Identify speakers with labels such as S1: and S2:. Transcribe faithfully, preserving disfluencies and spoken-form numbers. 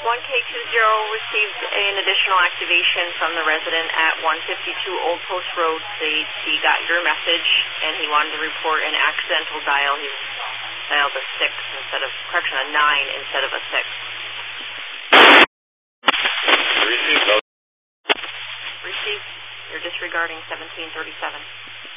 S1: one K two zero received an additional activation from the resident at one fifty-two Old Post Road. They, he got your message, and he wanted to report an accidental dial. He dialed a six instead of, correction, a nine instead of a six.
S2: Received.
S1: Received. You're disregarding seventeen thirty-seven.